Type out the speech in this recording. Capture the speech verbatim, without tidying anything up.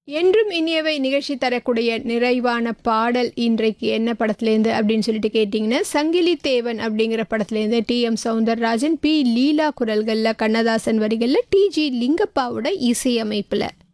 என்றும் இனியவை நிகழ்ச்சி தரக்கூடிய நிறைவான பாடல் இன்றைக்கு என்ன படத்துலேருந்து அப்படின்னு சொல்லிட்டு கேட்டிங்கன்னா, சங்கிலி தேவன் அப்படிங்கிற படத்துலேருந்து டி எம் சௌந்தரராஜன், பி லீலா குரல்களில், கண்ணதாசன் வரிகளில், டிஜி லிங்கப்பாவோட இசையமைப்பில்